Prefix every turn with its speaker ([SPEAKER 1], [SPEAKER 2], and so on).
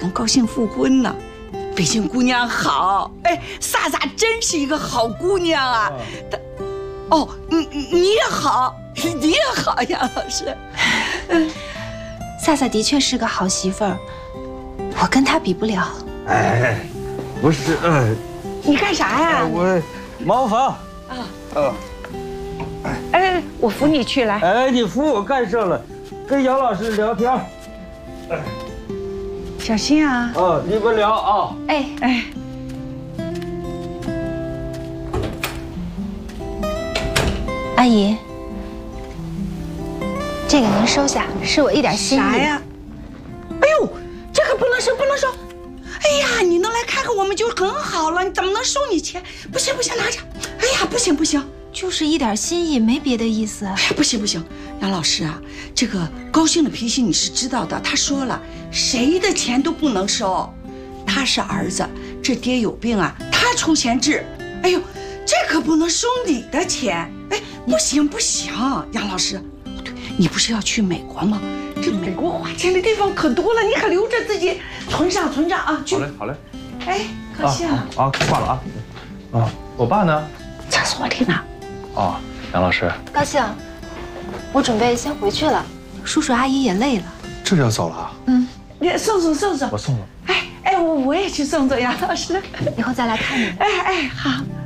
[SPEAKER 1] 同高兴复婚呢。北京姑娘好，哎，萨萨真是一个好姑娘啊。哦，你也好，你也好，杨老师。
[SPEAKER 2] 萨萨的确是个好媳妇儿，我跟她比不了。
[SPEAKER 3] 哎，不是，
[SPEAKER 1] 你干啥呀？
[SPEAKER 3] 我茅房
[SPEAKER 1] 啊。哎，我扶你去来。
[SPEAKER 3] 哎，你扶我干什了？跟杨老师聊天。
[SPEAKER 1] 小心啊！
[SPEAKER 3] 哦，你们聊啊。
[SPEAKER 1] 哎，
[SPEAKER 2] 阿姨，这个您收下，是我一点心意。
[SPEAKER 1] 啥呀？哎呦，这个不能收，不能收！哎呀，你能来看看我们就很好了，你怎么能收你钱？不行，拿着！哎呀，不行！
[SPEAKER 2] 就是一点心意，没别的意思。
[SPEAKER 1] 哎呀，不行，杨老师啊，这个高兴的脾气你是知道的。他说了，谁的钱都不能收。他是儿子，这爹有病啊，他出钱治。哎呦，这可不能收你的钱。哎，不行，杨老师，对，你不是要去美国吗？这美国花钱的地方可多了，你可留着自己存上啊。
[SPEAKER 3] 好嘞。
[SPEAKER 1] 哎，高兴
[SPEAKER 4] 啊，挂了啊。啊，我爸呢？
[SPEAKER 1] 厕所里呢。
[SPEAKER 4] 哦，杨老师，
[SPEAKER 2] 高兴，我准备先回去了，叔叔阿姨也累了。
[SPEAKER 4] 这就要走了啊？
[SPEAKER 1] 你送，
[SPEAKER 4] 我送了。
[SPEAKER 1] 哎，我也去送杨老师，
[SPEAKER 2] 以后再来看你。
[SPEAKER 1] 哎，好。